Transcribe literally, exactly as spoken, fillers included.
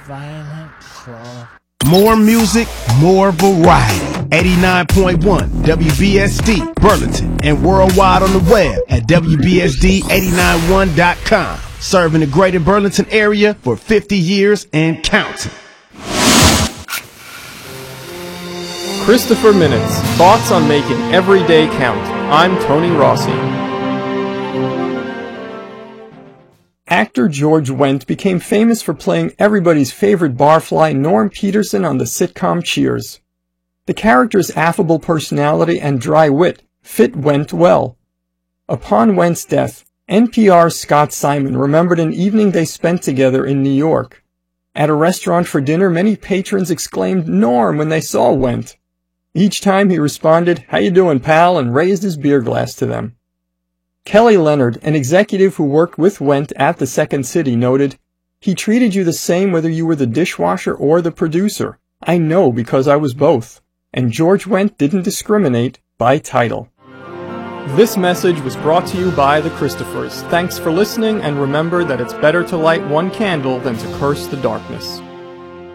violent claw. More music, more variety. eighty-nine point one W B S D, Burlington, and worldwide on the web at W B S D eight nine one dot com. Serving the greater Burlington area for fifty years and counting. Christopher Minutes, thoughts on making every day count. I'm Tony Rossi. Actor George Wendt became famous for playing everybody's favorite barfly Norm Peterson on the sitcom Cheers. The character's affable personality and dry wit fit Wendt well. Upon Wendt's death, N P R's Scott Simon remembered an evening they spent together in New York. At a restaurant for dinner, many patrons exclaimed "Norm" when they saw Wendt. Each time he responded, "How you doing, pal?" and raised his beer glass to them. Kelly Leonard, an executive who worked with Wendt at the Second City, noted, "He treated you the same whether you were the dishwasher or the producer. I know because I was both." And George Wendt didn't discriminate by title. This message was brought to you by the Christophers. Thanks for listening, and remember that it's better to light one candle than to curse the darkness.